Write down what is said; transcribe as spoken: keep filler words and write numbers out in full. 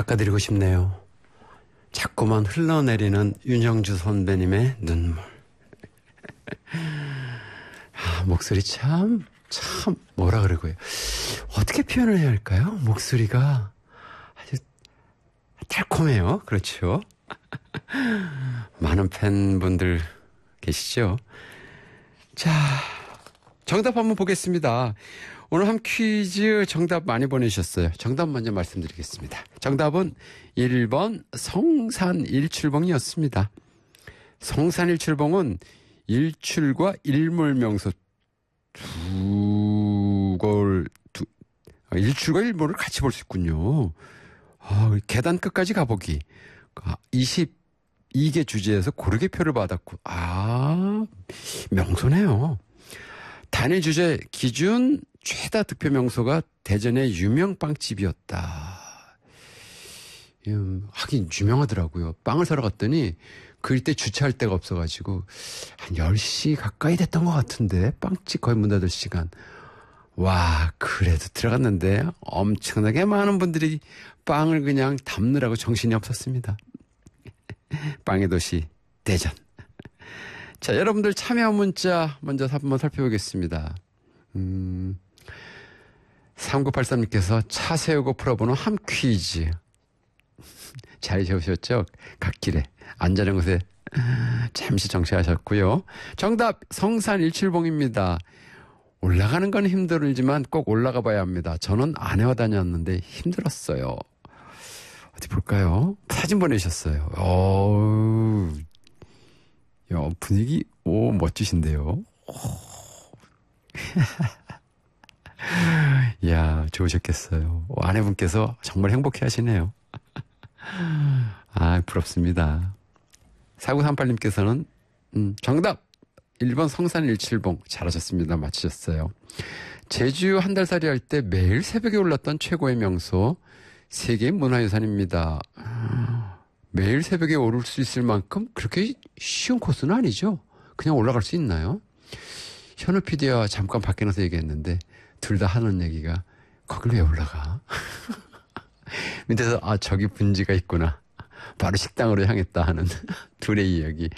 닦아드리고 싶네요. 자꾸만 흘러내리는 윤형주 선배님의 눈물. 아, 목소리 참, 참, 뭐라 그러고요. 어떻게 표현을 해야 할까요? 목소리가 아주 달콤해요. 그렇죠? 많은 팬분들 계시죠? 자, 정답 한번 보겠습니다. 오늘 한 퀴즈 정답 많이 보내주셨어요. 정답 먼저 말씀드리겠습니다. 정답은 일 번 성산일출봉이었습니다. 성산일출봉은 일출과 일몰명소 두 걸, 두, 일출과 일몰을 같이 볼 수 있군요. 아, 계단 끝까지 가보기. 이십이 개 주제에서 고르게 표를 받았고, 아, 명소네요. 단일 주제 기준 최다 득표 명소가 대전의 유명 빵집이었다. 음, 하긴 유명하더라고요. 빵을 사러 갔더니 그때 주차할 데가 없어가지고 한 열 시 가까이 됐던 것 같은데 빵집 거의 문 닫을 시간. 와, 그래도 들어갔는데 엄청나게 많은 분들이 빵을 그냥 담느라고 정신이 없었습니다. 빵의 도시 대전. 자, 여러분들 참여 문자 먼저 한번 살펴보겠습니다. 음, 삼구팔삼님께서 차 세우고 풀어보는 함 퀴즈. 잘 세우셨죠? 갓길에 안전한 곳에 잠시 정차하셨고요. 정답 성산일출봉입니다. 올라가는 건 힘들지만 꼭 올라가 봐야 합니다. 저는 아내와 다녔는데 힘들었어요. 어디 볼까요? 사진 보내주셨어요. 오, 야, 분위기 오 멋지신데요. 이야, 좋으셨겠어요. 오, 아내분께서 정말 행복해 하시네요. 아, 부럽습니다. 사구삼팔님께서는 음, 정답 일 번 성산일출봉 잘하셨습니다. 맞히셨어요. 제주 한 달살이 할 때 매일 새벽에 올랐던 최고의 명소 세계 문화유산입니다. 매일 새벽에 오를 수 있을 만큼 그렇게 쉬운 코스는 아니죠. 그냥 올라갈 수 있나요? 현우 피디와 잠깐 밖에 나서 얘기했는데 둘 다 하는 얘기가 거길 왜 올라가? 밑에서 아 저기 분지가 있구나. 바로 식당으로 향했다 하는 둘의 이야기.